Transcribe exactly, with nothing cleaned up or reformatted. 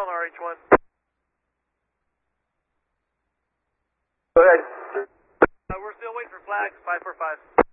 R H one. Go ahead. Uh, we're still waiting for flags, five four five.